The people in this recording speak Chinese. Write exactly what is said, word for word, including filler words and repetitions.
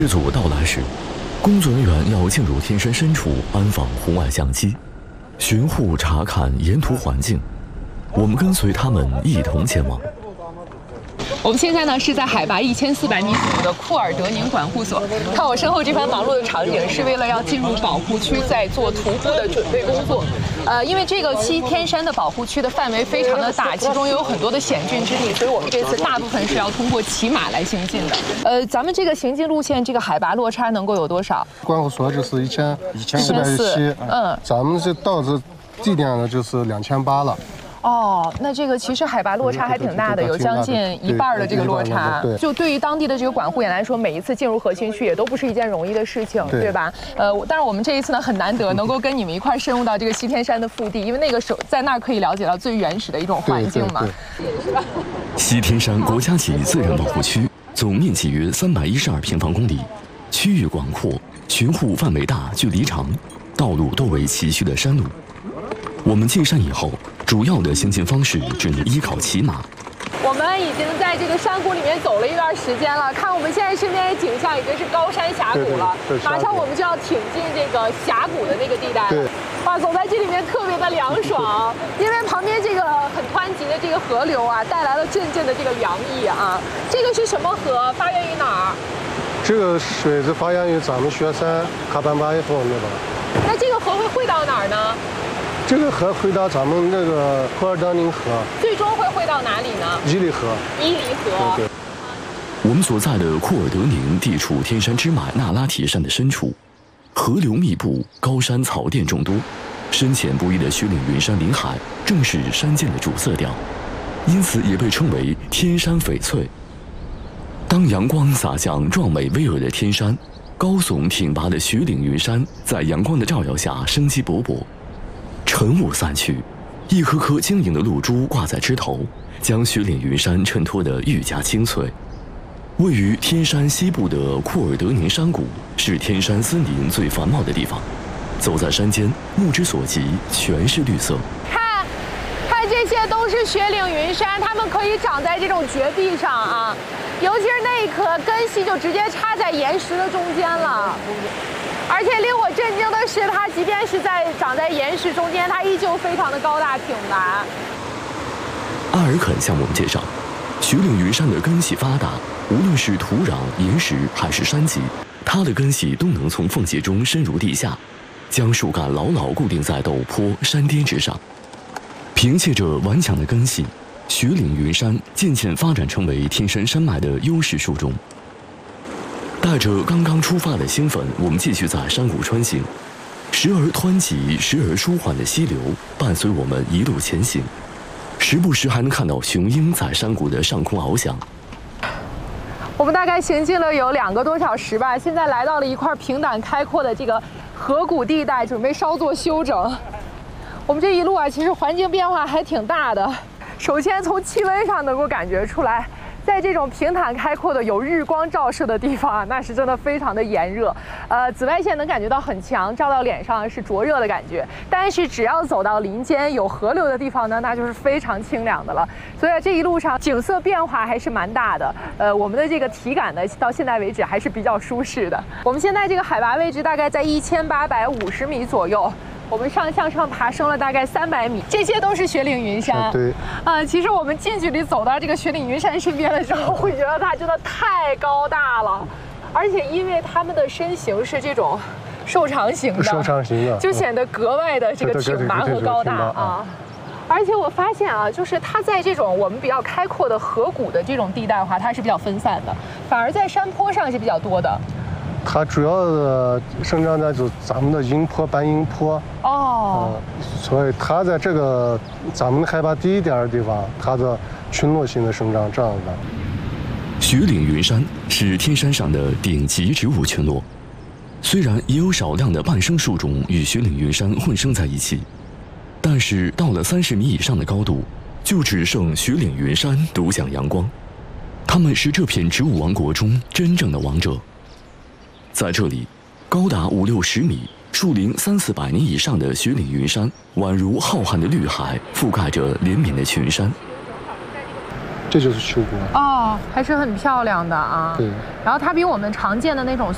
日组到来时，工作人员要进入天山深处安放红外相机，巡护查看沿途环境。我们跟随他们一同前往。 我们现在呢是在海拔一千四百米左右的库尔德宁管护所。看我身后这番忙碌的场景，是为了要进入保护区，在做徒步的准备工作。呃，因为这个西天山的保护区的范围非常的大，其中有很多的险峻之地，所以我们这次大部分是要通过骑马来行进的。呃，咱们这个行进路线，这个海拔落差能够有多少？ 管护所就是一千一千四百七，嗯，咱们这到这地点呢就是两千八了。 哦，那这个其实海拔落差还挺大的，有将近一半的这个落差。就对于当地的这个管护员来说，每一次进入核心区也都不是一件容易的事情，对吧？呃，但是我们这一次呢很难得能够跟你们一块深入到这个西天山的腹地，因为那个时候在那儿可以了解到最原始的一种环境嘛。 西天山国家级自然保护区总面积约三百一十二平方公里，区域广阔，巡护范围大，距离长，道路多为崎岖的山路。我们进山以后， 主要的行进方式只能依靠骑马。 我们已经在这个山谷里面走了一段时间了，看我们现在身边的景象已经是高山峡谷了，马上我们就要挺进这个峡谷的那个地带了。哇，走在这里面特别的凉爽，因为旁边这个很湍急的这个河流啊，带来了阵阵的这个凉意啊。这个是什么河？发源于哪儿？ 这个水是发源于咱们雪山卡班巴以后那个。 那这个河会汇到哪儿呢？ 这个河汇到咱们那个库尔德宁河， 最终会汇到哪里呢？伊犁河。 伊犁河。 对对。 我们所在的库尔德宁地处天山之脉那拉铁山的深处，河流密布，高山草甸众多，深浅不一的雪岭云山林海正是山涧的主色调，因此也被称为天山翡翠。当阳光洒向壮美巍峨的天山，高耸挺拔的雪岭云山在阳光的照耀下生机勃勃。 晨雾散去，一颗颗晶莹的露珠挂在枝头，将雪岭云山衬托得愈加清脆。位于天山西部的库尔德宁山谷是天山森林最繁茂的地方，走在山间，目之所及全是绿色。 看，看这些都是雪岭云杉，它们可以长在这种绝壁上啊，尤其是那一颗根系就直接插在岩石的中间了。 而且令我震惊的是，它即便是在长在岩石中间，它依旧非常的高大挺拔。 阿尔肯向我们介绍，雪岭云杉的根系发达，无论是土壤、岩石还是山脊，它的根系都能从缝隙中深入地下，将树干牢牢固定在陡坡、山巅之上。凭借着顽强的根系，雪岭云杉渐渐发展成为天山山脉的优势树种。 带着刚刚出发的兴奋，我们继续在山谷穿行，时而湍急，时而舒缓的溪流伴随我们一路前行，时不时还能看到雄鹰在山谷的上空翱翔。 我们大概行进了有两个多小时吧，现在来到了一块平坦开阔的这个河谷地带，准备稍作休整。我们这一路啊，其实环境变化还挺大的。首先从气温上能够感觉出来。 在这种平坦开阔的有日光照射的地方啊，那是真的非常的炎热，呃，紫外线能感觉到很强，照到脸上是灼热的感觉。但是只要走到林间有河流的地方呢，那就是非常清凉的了。所以这一路上景色变化还是蛮大的，呃，我们的这个体感呢，到现在为止还是比较舒适的。我们现在这个海拔位置大概在一千八百五十米左右。 我们上向上爬升了大概三百米，这些都是雪岭云杉。 对， 啊，其实我们近距离走到这个雪岭云杉身边的时候，会觉得它真的太高大了，而且因为它们的身形是这种瘦长型的， 瘦长型的， 就显得格外的这个挺拔和高大啊。而且我发现啊，就是它在这种我们比较开阔的河谷的这种地带的话，它是比较分散的，反而在山坡上是比较多的。 它主要的生长在就咱们的阴坡、半阴坡哦、呃，所以它在这个咱们海拔低一点的地方，它的群落性的生长这样的。 雪岭云杉是天山上的顶级植物群落，虽然也有少量的半生树种与雪岭云杉混生在一起，但是到了三十米以上的高度，就只剩雪岭云杉独享阳光。它们是这片植物王国中真正的王者。 在这里，高达五六十米、树龄三四百年以上的雪岭云杉，宛如浩瀚的绿海，覆盖着连绵的群山。 这就是秋果哦，还是很漂亮的啊。 对。 然后它比我们常见的那种